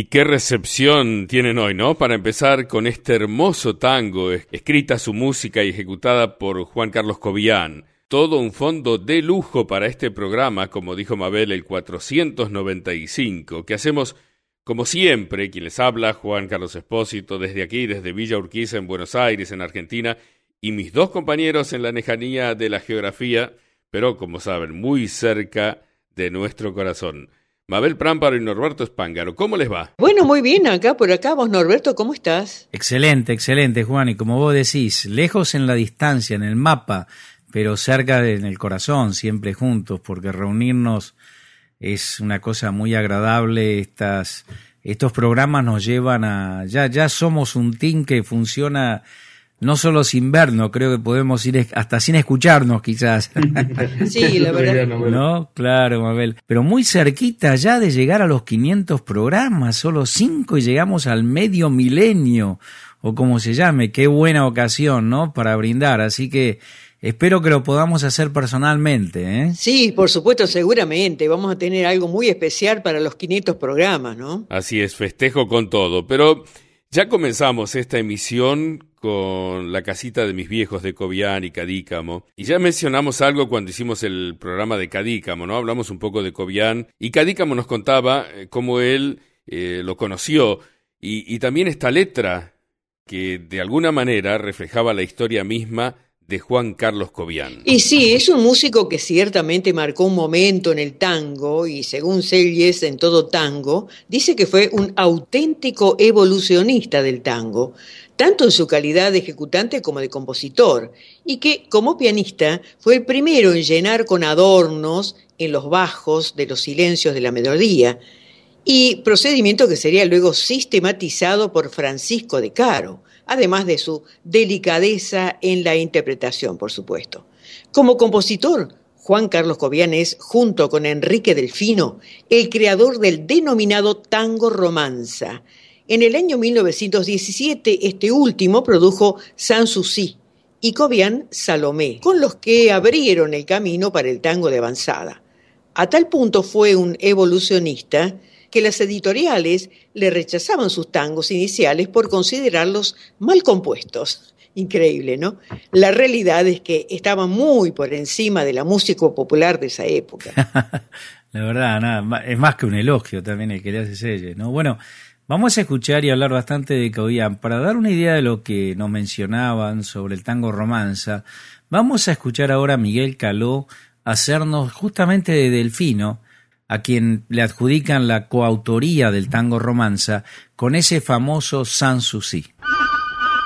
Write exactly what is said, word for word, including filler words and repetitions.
qué recepción tienen hoy, ¿no? Para empezar con este hermoso tango, escrita su música y ejecutada por Juan Carlos Cobian. Todo un fondo de lujo para este programa, como dijo Mabel, el cuatrocientos noventa y cinco, que hacemos, como siempre, quien les habla, Juan Carlos Espósito, desde aquí, desde Villa Urquiza, en Buenos Aires, en Argentina, y mis dos compañeros en la lejanía de la geografía, pero, como saben, muy cerca de nuestro corazón. Mabel Prámparo y Norberto Spángaro, ¿cómo les va? Bueno, muy bien, acá por acá. Vos, Norberto, ¿cómo estás? Excelente, excelente, Juan, y como vos decís, lejos en la distancia, en el mapa, pero cerca de, en el corazón, siempre juntos, porque reunirnos es una cosa muy agradable. Estas, estos programas nos llevan a... Ya, ya somos un team que funciona no solo sin vernos, creo que podemos ir hasta sin escucharnos quizás. Sí, la verdad. No, claro, Mabel. Pero muy cerquita ya de llegar a los quinientos programas, solo cinco y llegamos al medio milenio, o como se llame. Qué buena ocasión, ¿no? Para brindar, así que espero que lo podamos hacer personalmente, ¿eh? Sí, por supuesto, seguramente. Vamos a tener algo muy especial para los quinientos programas, ¿no? Así es, festejo con todo, pero ya comenzamos esta emisión con la casita de mis viejos de Cobian y Cadícamo, y ya mencionamos algo cuando hicimos el programa de Cadícamo, ¿no? Hablamos un poco de Cobian, y Cadícamo nos contaba cómo él eh, lo conoció, y, y también esta letra que de alguna manera reflejaba la historia misma de Juan Carlos Cobian. Y sí, es un músico que ciertamente marcó un momento en el tango, y según Selles, en todo tango, dice que fue un auténtico evolucionista del tango, tanto en su calidad de ejecutante como de compositor, y que, como pianista, fue el primero en llenar con adornos en los bajos de los silencios de la melodía, y procedimiento que sería luego sistematizado por Francisco de Caro, además de su delicadeza en la interpretación, por supuesto. Como compositor, Juan Carlos Cobian es, junto con Enrique Delfino, el creador del denominado tango romanza. En el año mil novecientos diecisiete, este último produjo Sanssouci y Cobian Salomé, con los que abrieron el camino para el tango de avanzada. A tal punto fue un evolucionista que las editoriales le rechazaban sus tangos iniciales por considerarlos mal compuestos. Increíble, ¿no? La realidad es que estaban muy por encima de la música popular de esa época. La verdad, nada, es más que un elogio también el que le hace Selles, ¿no? Bueno, vamos a escuchar y hablar bastante de Cobian. Para dar una idea de lo que nos mencionaban sobre el tango romanza, vamos a escuchar ahora a Miguel Caló hacernos justamente de Delfino, a quien le adjudican la coautoría del tango romanza con ese famoso Sanssouci.